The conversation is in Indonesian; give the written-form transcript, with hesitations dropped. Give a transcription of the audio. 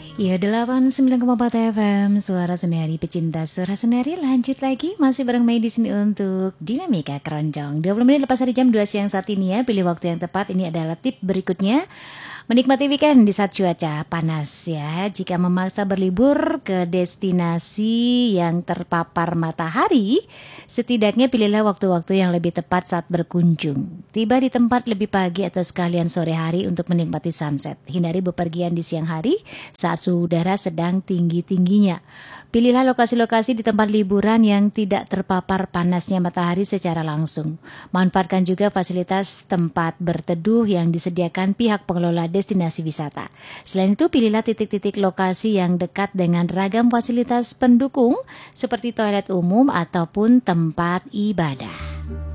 Ya 89,4 FM Suara Senari, pecinta suara senari. Lanjut lagi, masih bareng Mei di sini untuk Dinamika Keroncong. 20 menit lepas dari jam 2 siang saat ini ya. Pilih waktu yang tepat. Ini adalah tip berikutnya. Menikmati weekend di saat cuaca panas ya. Jika memaksa berlibur ke destinasi yang terpapar matahari, setidaknya pilihlah waktu-waktu yang lebih tepat saat berkunjung. Tiba di tempat lebih pagi atau sekalian sore hari untuk menikmati sunset. Hindari bepergian di siang hari saat suhu udara sedang tinggi-tingginya. Pilihlah lokasi-lokasi di tempat liburan yang tidak terpapar panasnya matahari secara langsung. Manfaatkan juga fasilitas tempat berteduh yang disediakan pihak pengelola destinasi wisata. Selain itu, pilihlah titik-titik lokasi yang dekat dengan ragam fasilitas pendukung seperti toilet umum ataupun tempat ibadah.